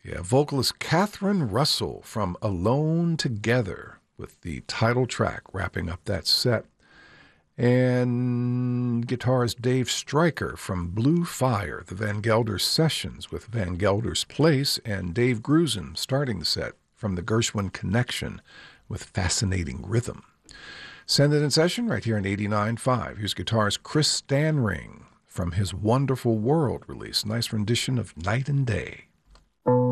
Yeah, vocalist Catherine Russell from Alone Together with the title track wrapping up that set. And guitarist Dave Stryker from Blue Fire, the Van Gelder Sessions with Van Gelder's Place, and Dave Grusin starting the set from the Gershwin Connection with Fascinating Rhythm. Send It in Session right here in 89.5. Here's guitarist Chris Stanring from his Wonderful World release. Nice rendition of Night and Day.